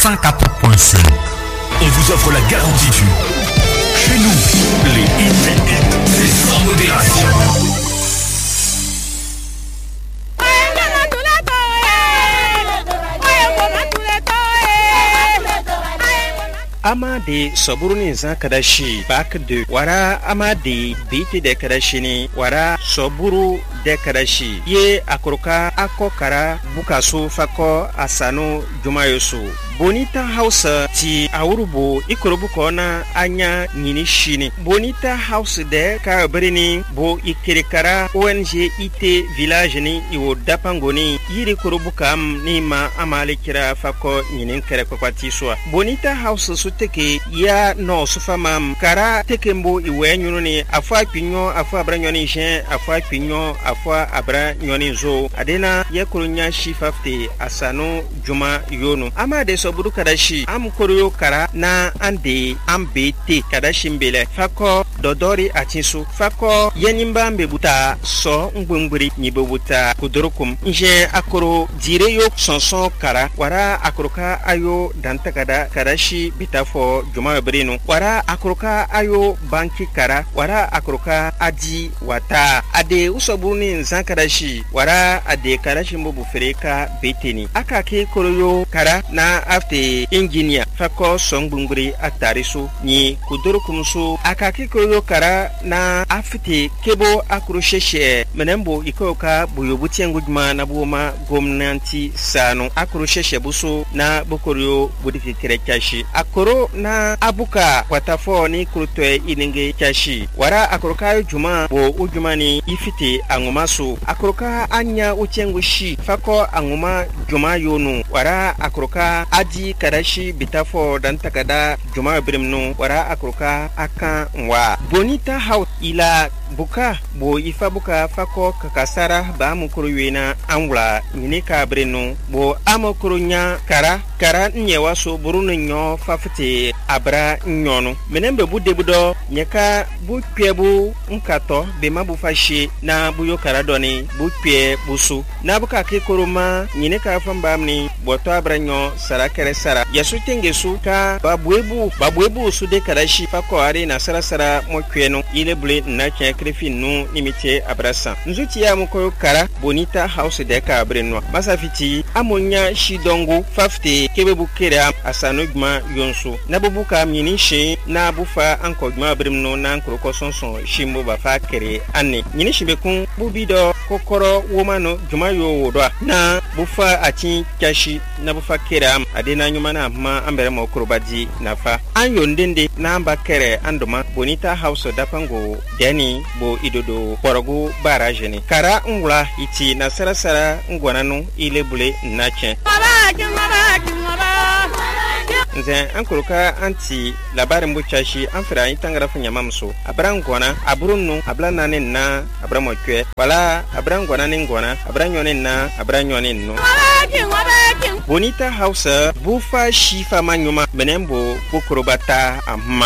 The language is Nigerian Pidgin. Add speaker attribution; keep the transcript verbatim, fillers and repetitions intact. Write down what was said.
Speaker 1: cent quatre point cinq. On vous offre la garantie du chez nous, les hits, c'est sans modération.
Speaker 2: Amade soburuni za kadashi back de wara amade biti de kadashini wara soburu de kadashi ye akoroka akokara bukasu fako asano jumayosu Bonita House ti awurubo ikorobuko na anya nyini shini. Bonita House de ka berini bo ikirikara O N G I T village ni iwo dapangoni yiri korobukam ni ma amale kira fako nyini kere kwakwati soa. Bonita House suteke ya no sufamam kara tekembo iwe nyunu ni afwa pinyo afwa abra nyoni jen afwa pinyo afwa abra nyoni zo adena ye koronya shifafte asano juma yono ama de soburu kadashi am koroyo kara na ande ambete kadashi mbele fako dodori atinsu fako yenimba mbebuta so ngbongbiri nyibebuta kudorokum nje akoro direyo sonson kara wara akoroka ayo dantakada kadashi bitafo juma brino wara akoroka ayo banki kara wara akoroka adi wata ade usobuni nzankadashi wara ade kadashi mbobu fereka beteni akake koroyo kara na afte engineer fako songbunguri atarisu ni kudorokumsu akake koroyo kara na afte kebo akrosheshe menembo ikoka buyobuti ngujma na buoma gomnanti sano akrosheshe buso na bokoroyo budiki kerekashi akoro na abuka watafo ni kurutwe ininge kashi wara akoroka juma bo ujumani ifite angumasu akoroka anya uchengushi fako anguma juma yonu wara akoroka adi kadashi bitafo dan takada juma brimnu wara akoroka aka wa Bonita House ila buka bo ifa buka fako kakasara ba mukuruwena anwla minika brenu bo amokurunya kara kara nyewa so burunu nyo fafite abra nyono menembe bude budo nyeka bu kwebu nkato be mabufashi na buyo kara doni bu kwe busu na buka ke koroma nyineka fambamni boto abra nyo sara kere sara yasu tengesu ka babwebu babwebu su de karashi fako ari na sara sara mo kweno ile bule na kya krefi nu nimite abrasa nzuti ya mukoyo kara Bonita House de ka breno basafiti amonya shidongo fafte kebebu kera asano gma yonso na bubuka minishi na bufa anko gma bremno na nkroko sonson shimbo bafa kere ane minishi bekun bubido kokoro womano juma yo wodwa na bufa ati kashi na bufa kera adena nyuma na ma ambere mo kurobadi nafa anyo ndende na amba kere andoma Bonita House dapango deni bo idodo porogo barajeni kara ngula iti na sarasara ngwananu ile bule nache nze ankuluka anti labari mbuchashi amfira itangara funya mamso abrangwana abrunnu ablanane na abramokwe wala abrangwana ningwana abranyone na abranyone no Bonita House bufa shifa manyuma menembo bukurobata amma